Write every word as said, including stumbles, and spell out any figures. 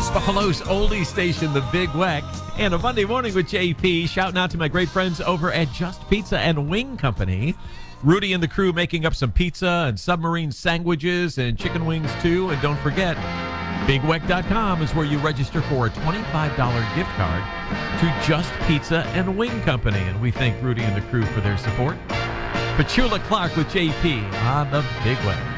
West Buffalo's oldie station, The Big Weck, and a Monday morning with J P. Shouting out to my great friends over at Just Pizza and Wing Company. Rudy and the crew making up some pizza and submarine sandwiches and chicken wings too. And don't forget, big weck dot com is where you register for a twenty-five dollars gift card to Just Pizza and Wing Company. And we thank Rudy and the crew for their support. Petula Clark with J P on The Big Weck.